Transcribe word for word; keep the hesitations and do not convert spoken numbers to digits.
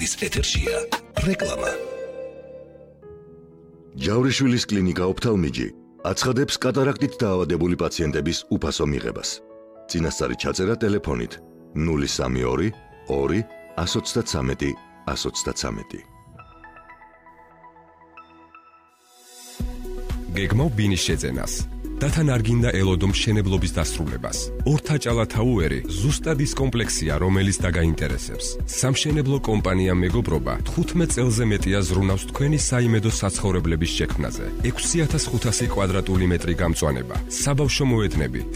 ეთერის ეთერშია რეკლამა. ჯავრიშვილის კლინიკა ოფთალმიჯი აცხადებს კატარაქტით დაავადებული პაციენტების უფასო მიღებას. წინასწარი ჩაწერა ტელეფონით ნული სამი ორი ორი ათს ოცდათრამეტი ათს ოცდათრამეტი. გეგმავ ბინის შეძენას. დათან არ გინდა ელოდო მშენებლობის დასრულებას. ორთა ჭალათაუერი ზუსტად ის კომპლექსია, რომელიც დაგაინტერესებს. სამშენებლო კომპანია მეგობრობა თხუთმეტ წელზე მეტია ზრუნავს თქვენი საიმედო საცხოვრებლების შექმნაზე. ექვსი ათას ხუთასი კვადრატული მეტრი გამწვანება, საბავშვო მოედნები,